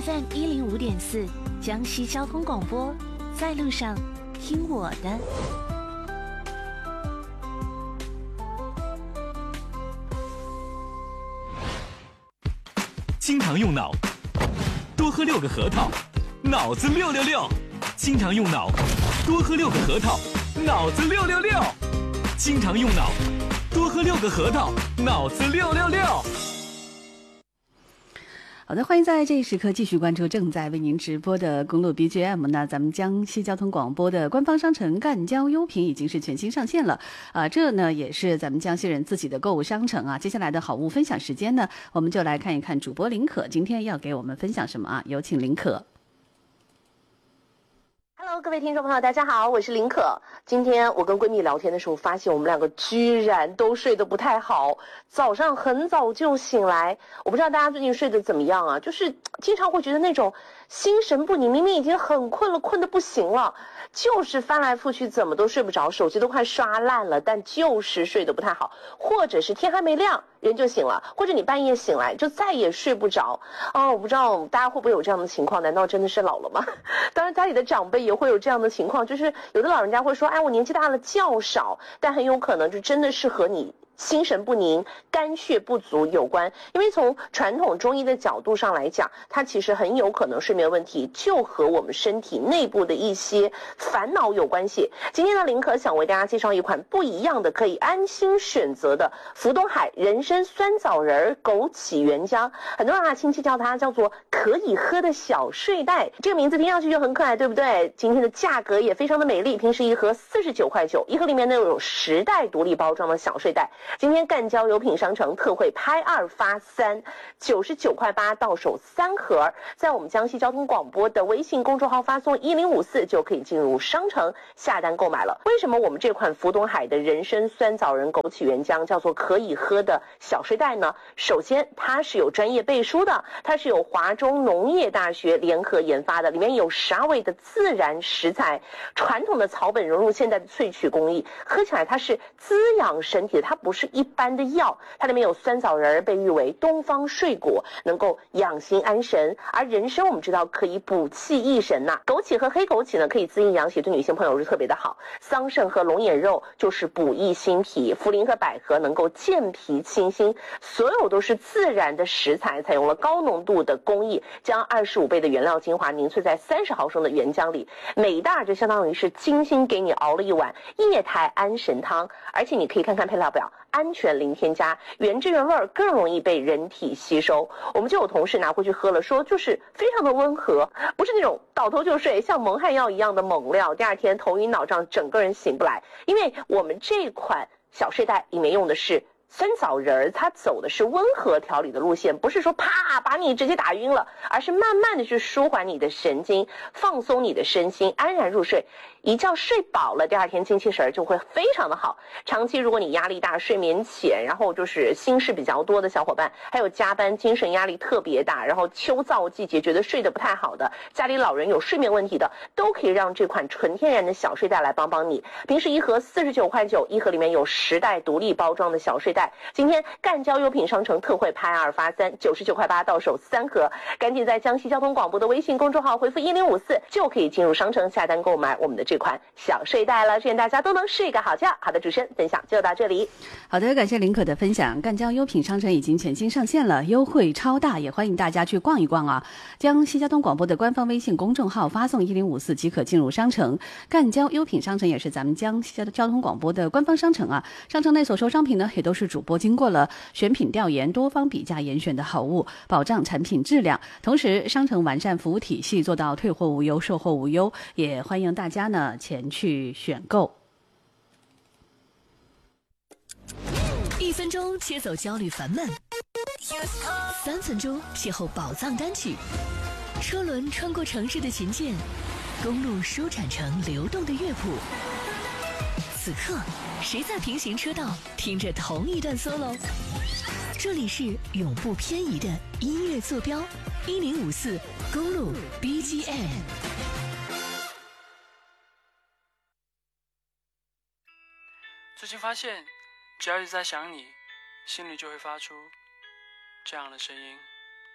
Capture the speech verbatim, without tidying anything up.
F M 一零五点四，江西交通广播，在路上听我的。 经常用脑，多喝六个核桃，脑子六六六。经常用脑，多喝六个核桃，脑子六六六。经常用脑，多喝六个核桃，脑子六六六。 好的，欢迎在这一时刻继续关注正在为您直播的公路 B G M。那咱们江西交通广播的官方商城赣交优品已经是全新上线了啊，这呢也是咱们江西人自己的购物商城啊。接下来的好物分享时间呢，我们就来看一看主播林可今天要给我们分享什么啊？有请林可。 Hello， 各位听众朋友，大家好，我是林可。今天我跟闺蜜聊天的时候，发现我们两个居然都睡得不太好，早上很早就醒来。我不知道大家最近睡得怎么样啊？就是经常会觉得那种心神不宁，明明已经很困了，困得不行了，就是翻来覆去怎么都睡不着，手机都快刷烂了，但就是睡得不太好，或者是天还没亮人就醒了，或者你半夜醒来就再也睡不着。哦，我不知道大家会不会有这样的情况？难道真的是老了吗？当然，家里的长辈也会有这样的情况，就是有的老人家会说，哎，我年纪大了觉少，但很有可能就真的是和你心神不宁、肝血不足有关。因为从传统中医的角度上来讲，它其实很有可能睡眠问题就和我们身体内部的一些烦恼有关系。今天呢，林可想为大家介绍一款不一样的可以安心选择的福东海人参酸枣仁枸杞原浆，很多人啊亲戚叫它叫做可以喝的小睡袋，这个名字听上去就很可爱，对不对？今天的价格也非常的美丽，平时一盒四十九块九，一盒里面呢有十袋独立包装的小睡袋。今天赣交优品商城特惠拍二发三，九十九块八到手三盒，在我们江西交通广播的微信公众号发送一零五四就可以进入商城下单购买了。为什么我们这款福东海的人参酸枣仁枸杞原浆叫做可以喝的小睡袋呢？首先它是有专业背书的，它是有华中农业大学联合研发的，里面有十二味的自然食材，传统的草本融入现代的萃取工艺，喝起来它是滋养身体的，它不是一般的药，它里面有酸枣仁，被誉为东方睡果，能够养心安神。而人参我们知道可以补气益神呐、啊，枸杞和黑枸杞呢可以滋阴养血，对女性朋友是特别的好。桑葚和龙眼肉就是补益心脾，茯苓和百合能够健脾清心，所有都是自然的食材，采用了高浓度的工艺，将二十五倍的原料精华凝萃在三十毫升的原浆里，每一袋就相当于是精心给你熬了一碗液态安神汤。而且你可以看看配料表，安全零添加，原汁原味，更容易被人体吸收。我们就有同事拿回去喝了，说就是非常的温和，不是那种倒头就睡像蒙汗药一样的猛料，第二天头晕脑胀，整个人醒不来。因为我们这款小睡袋里面用的是酸枣仁，它走的是温和调理的路线，不是说啪把你直接打晕了，而是慢慢的去舒缓你的神经，放松你的身心，安然入睡。一觉睡饱了，第二天精气神就会非常的好。长期如果你压力大、睡眠浅，然后就是心事比较多的小伙伴，还有加班精神压力特别大，然后秋燥季节觉得睡得不太好的，家里老人有睡眠问题的，都可以让这款纯天然的小睡袋来帮帮你。平时一盒四十九块九，一盒里面有十袋独立包装的小睡袋。今天赣交优品商城特惠拍二发三，九十九块八到手三盒，赶紧在江西交通广播的微信公众号回复一零五四就可以进入商城下单购买我们的这款小睡袋了，祝愿大家都能睡个好觉。好的，主持人分享就到这里。 好的，感谢林可的分享。赣交优品商城已经全新上线了，优惠超大，也欢迎大家去逛一逛啊！江西交通广播的官方微信公众号发送一零五四即可进入商城。赣交优品商城也是咱们江西交通广播的官方商城啊，商城内所售商品呢也都是主播经过了选品调研、多方比价严选的好物，保障产品质量。同时，商城完善服务体系，做到退货无忧、售后无忧，也欢迎大家呢前去选购。 一分钟切走焦虑烦闷，三分钟邂逅宝藏单曲。车轮穿过城市的琴键，公路舒展成流动的乐谱。此刻，谁在平行车道听着同一段 solo？ 这里是永不偏移的音乐坐标，一零五四公路 B G M。 最近发现，只要一直在想你，心里就会发出这样的声音。